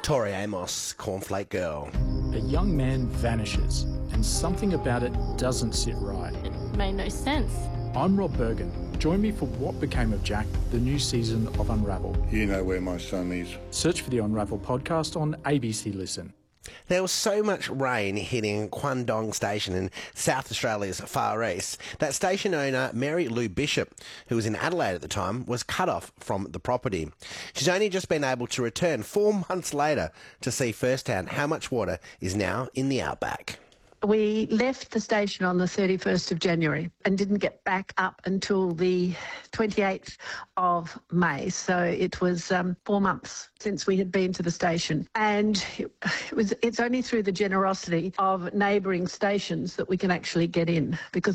Tori Amos, Cornflake Girl. A young man vanishes and something about it doesn't sit right. It made no sense. I'm Rob Bergen. Join me for What Became of Jack, the new season of Unravel. You know where my son is. Search for the Unravel podcast on ABC Listen. There was so much rain hitting Kwandong Station in South Australia's far east that station owner Mary Lou Bishop, who was in Adelaide at the time, was cut off from the property. She's only just been able to return 4 months later to see firsthand how much water is now in the outback. We left the station on the 31st of January and didn't get back up until the 28th of May. So it was 4 months since we had been to the station. And it's only through the generosity of neighbouring stations that we can actually get in, because